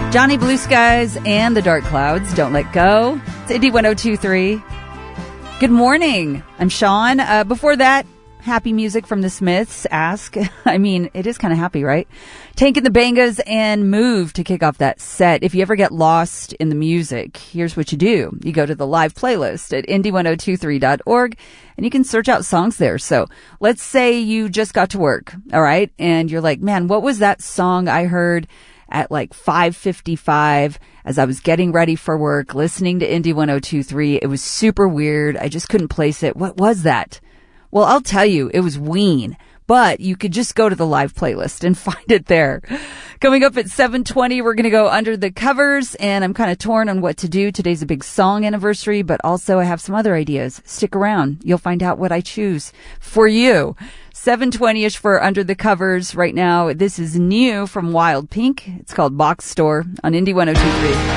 Johnny Blue Skies and the Dark Clouds, Don't Let Go. It's Indie 102.3. Good morning. I'm Sean. Before that, happy music from the Smiths, Ask. I mean, it is kind of happy, right? Tank and the Bangas and Move to kick off that set. If you ever get lost in the music, here's what you do. You go to the live playlist at indie1023.org and you can search out songs there. So let's say you just got to work, all right? And you're like, man, what was that song I heard at like 5:55 as I was getting ready for work, listening to Indie 102.3. It was super weird. I just couldn't place it. What was that? Well, I'll tell you, it was Ween, but you could just go to the live playlist and find it there. Coming up at 7:20, we're going to go under the covers, and I'm kind of torn on what to do. Today's a big song anniversary, but also I have some other ideas. Stick around. You'll find out what I choose for you. 7:20-ish for Under the Covers right now. This is new from Wild Pink. It's called Box Store on Indie 102.3.